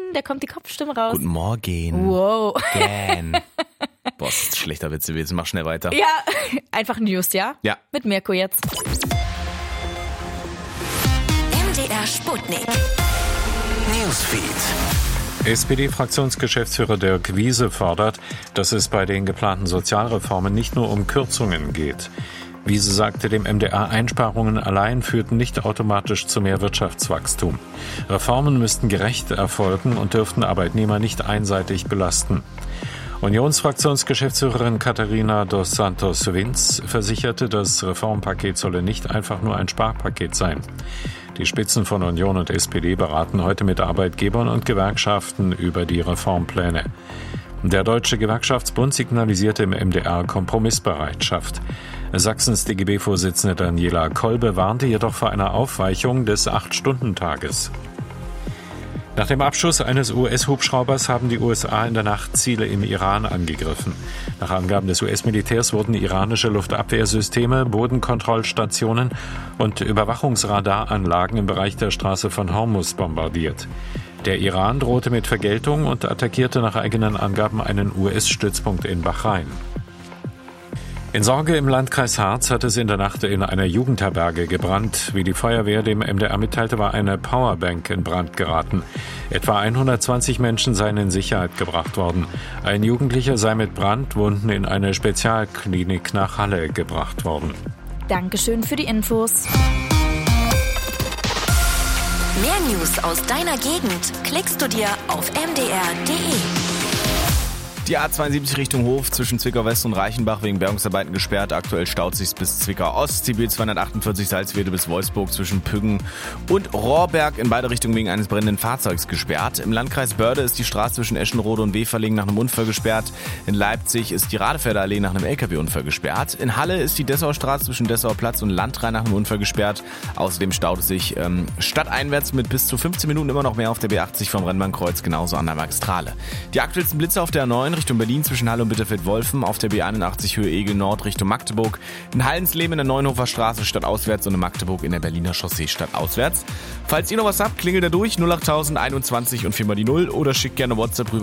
da kommt die Kopfstimme raus. Guten Morgen. Wow. Again. Boah, das ist ein schlechter Witz gewesen. Mach schnell weiter. Ja, einfach News, ja? Ja. Mit Mirko jetzt. MDR Sputnik. Newsfeed. SPD-Fraktionsgeschäftsführer Dirk Wiese fordert, dass es bei den geplanten Sozialreformen nicht nur um Kürzungen geht. Wiese sagte dem MDR, Einsparungen allein führten nicht automatisch zu mehr Wirtschaftswachstum. Reformen müssten gerecht erfolgen und dürften Arbeitnehmer nicht einseitig belasten. Unionsfraktionsgeschäftsführerin Katharina dos Santos Vinz versicherte, das Reformpaket solle nicht einfach nur ein Sparpaket sein. Die Spitzen von Union und SPD beraten heute mit Arbeitgebern und Gewerkschaften über die Reformpläne. Der Deutsche Gewerkschaftsbund signalisierte im MDR Kompromissbereitschaft. Sachsens DGB-Vorsitzende Daniela Kolbe warnte jedoch vor einer Aufweichung des 8-Stunden-Tages. Nach dem Abschuss eines US-Hubschraubers haben die USA in der Nacht Ziele im Iran angegriffen. Nach Angaben des US-Militärs wurden iranische Luftabwehrsysteme, Bodenkontrollstationen und Überwachungsradaranlagen im Bereich der Straße von Hormuz bombardiert. Der Iran drohte mit Vergeltung und attackierte nach eigenen Angaben einen US-Stützpunkt in Bahrain. In Sorge im Landkreis Harz hat es in der Nacht in einer Jugendherberge gebrannt. Wie die Feuerwehr dem MDR mitteilte, war eine Powerbank in Brand geraten. Etwa 120 Menschen seien in Sicherheit gebracht worden. Ein Jugendlicher sei mit Brandwunden in eine Spezialklinik nach Halle gebracht worden. Dankeschön für die Infos. Mehr News aus deiner Gegend klickst du dir auf mdr.de. Die A72 Richtung Hof zwischen Zwickau West und Reichenbach wegen Bergungsarbeiten gesperrt. Aktuell staut sich bis Zwickau Ost. Die B248 Salzwedel bis Wolfsburg zwischen Püggen und Rohrberg in beide Richtungen wegen eines brennenden Fahrzeugs gesperrt. Im Landkreis Börde ist die Straße zwischen Eschenrode und Weferlingen nach einem Unfall gesperrt. In Leipzig ist die Radefelder Allee nach einem LKW-Unfall gesperrt. In Halle ist die Dessauer Straße zwischen Dessauer Platz und Landrhein nach einem Unfall gesperrt. Außerdem staut es sich stadteinwärts mit bis zu 15 Minuten immer noch mehr auf der B80 vom Rennbahnkreuz, genauso an der Magistrale. Die aktuellsten Blitze auf der A9 Richtung Berlin zwischen Halle und Bitterfeld-Wolfen, auf der B81 Höhe Egel Nord Richtung Magdeburg, in Hallensleben in der Neuenhofer Straße stadtauswärts und in Magdeburg in der Berliner Chaussee stadtauswärts. Falls ihr noch was habt, klingelt da durch 08000 21 und 4 mal die 0 oder schickt gerne WhatsApp rüber